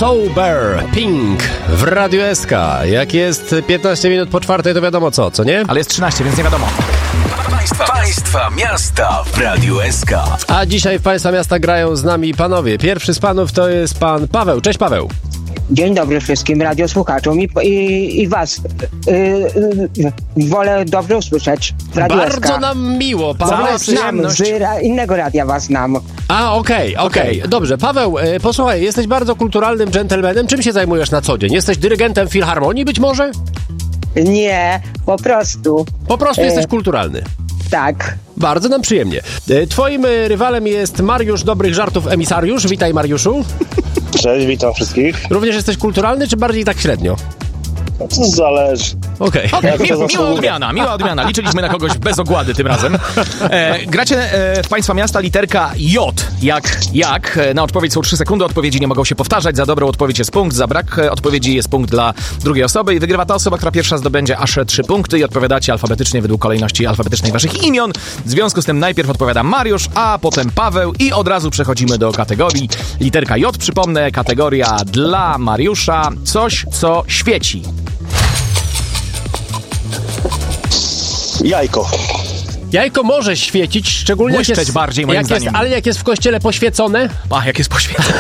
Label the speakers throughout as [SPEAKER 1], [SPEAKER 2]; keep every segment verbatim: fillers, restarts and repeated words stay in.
[SPEAKER 1] Sober, Pink w Radiu S K. Jak jest piętnaście minut po czwartej, to wiadomo co, co nie?
[SPEAKER 2] Ale jest trzynaście, więc nie wiadomo.
[SPEAKER 3] Państwa, państwa miasta w Radiu S K.
[SPEAKER 1] A dzisiaj w Państwa miasta grają z nami panowie. Pierwszy z panów to jest pan Paweł. Cześć Paweł.
[SPEAKER 4] Dzień dobry wszystkim radiosłuchaczom i, i, i was. Yy, yy, wolę dobrze usłyszeć w Radiu S K.
[SPEAKER 1] Bardzo nam miło, Paweł.
[SPEAKER 4] Bo was znam, z ra- innego radia was znam.
[SPEAKER 1] A, okej, okay, okej. Okay. Dobrze, Paweł, e, posłuchaj, jesteś bardzo kulturalnym dżentelmenem. Czym się zajmujesz na co dzień? Jesteś dyrygentem filharmonii być może?
[SPEAKER 4] Nie, po prostu.
[SPEAKER 1] Po prostu
[SPEAKER 4] e,
[SPEAKER 1] jesteś kulturalny.
[SPEAKER 4] Tak.
[SPEAKER 1] Bardzo nam przyjemnie. E, twoim e, rywalem jest Mariusz Dobrych Żartów Emisariusz. Witaj, Mariuszu.
[SPEAKER 5] Cześć, witam wszystkich.
[SPEAKER 1] Również jesteś kulturalny, czy bardziej tak średnio?
[SPEAKER 5] To zależy.
[SPEAKER 1] Okej.
[SPEAKER 2] Okay. Mi, miła odmiana, miła odmiana. Liczyliśmy na kogoś bez ogłady tym razem. E, gracie e, w Państwa miasta literka J. Jak, jak. Na odpowiedź są trzy sekundy, odpowiedzi nie mogą się powtarzać. Za dobrą odpowiedź jest punkt, za brak odpowiedzi jest punkt dla drugiej osoby i wygrywa ta osoba, która pierwsza zdobędzie aż trzy punkty i odpowiadacie alfabetycznie według kolejności alfabetycznej waszych imion. W związku z tym najpierw odpowiada Mariusz, a potem Paweł i od razu przechodzimy do kategorii. Literka J, przypomnę, kategoria dla Mariusza. Coś, co świeci.
[SPEAKER 5] Jajko.
[SPEAKER 1] Jajko może świecić, szczególnie jak jest,
[SPEAKER 2] bardziej, moim
[SPEAKER 1] jak
[SPEAKER 2] zdaniem.
[SPEAKER 1] Jest, ale jak jest w kościele poświecone...
[SPEAKER 2] Ach, jak jest poświecone.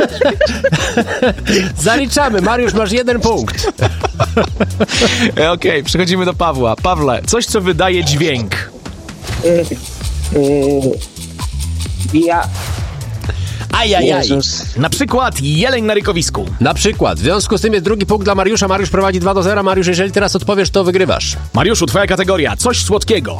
[SPEAKER 1] Zaliczamy. Mariusz, masz jeden punkt.
[SPEAKER 2] Okej, okay, przechodzimy do Pawła. Pawle, coś, co wydaje dźwięk.
[SPEAKER 4] Yy, yy, ja...
[SPEAKER 1] Ajajaj.
[SPEAKER 4] Jezus.
[SPEAKER 2] Na przykład jeleń na rykowisku.
[SPEAKER 1] Na przykład. W związku z tym jest drugi punkt dla Mariusza. Mariusz prowadzi dwa do zera. Mariusz, jeżeli teraz odpowiesz, to wygrywasz.
[SPEAKER 2] Mariuszu, twoja kategoria. Coś słodkiego.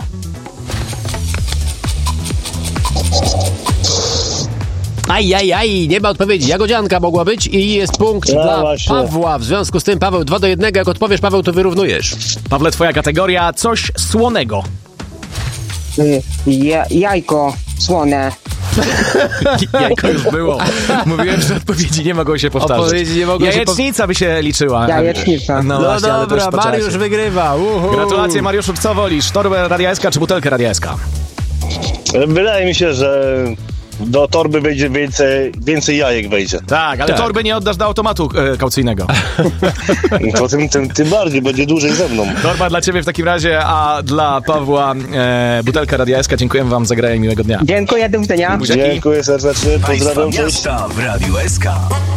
[SPEAKER 1] Ajajaj, nie ma odpowiedzi. Jagodzianka mogła być i jest punkt
[SPEAKER 5] No
[SPEAKER 1] dla
[SPEAKER 5] właśnie.
[SPEAKER 1] Pawła. W związku z tym, Paweł, dwa do jednego. Jak odpowiesz, Paweł, to wyrównujesz.
[SPEAKER 2] Pawle, twoja kategoria. Coś słonego.
[SPEAKER 4] Yy, ja, jajko słone.
[SPEAKER 2] Jajko już było. Mówiłem, że odpowiedzi nie mogą się powtarzać.
[SPEAKER 1] Odpowiedzi nie mogą się
[SPEAKER 2] Jajecznica by się liczyła.
[SPEAKER 4] Jajecznica.
[SPEAKER 2] No,
[SPEAKER 1] No
[SPEAKER 2] właśnie, ale to już
[SPEAKER 1] dobra,
[SPEAKER 2] po czasie.
[SPEAKER 1] Mariusz wygrywa. Uhu.
[SPEAKER 2] Gratulacje, Mariuszu. Co wolisz? Torbę Radia S K czy butelkę Radia S K?
[SPEAKER 5] Wydaje mi się, że do torby wejdzie więcej, więcej jajek wejdzie.
[SPEAKER 2] Tak, ale
[SPEAKER 1] Tak.
[SPEAKER 2] torby nie oddasz do automatu e, kaucyjnego.
[SPEAKER 5] To tym, tym, tym bardziej, będzie dłużej ze mną.
[SPEAKER 2] Torba dla ciebie w takim razie, a dla Pawła e, butelka Radia S K. Dziękujemy wam za grę i miłego dnia.
[SPEAKER 4] Dziękuję, do widzenia.
[SPEAKER 2] Buziaki.
[SPEAKER 5] Dziękuję serdecznie,
[SPEAKER 3] Państwa
[SPEAKER 5] pozdrawiam, cześć.
[SPEAKER 3] miasta w Radiu S K.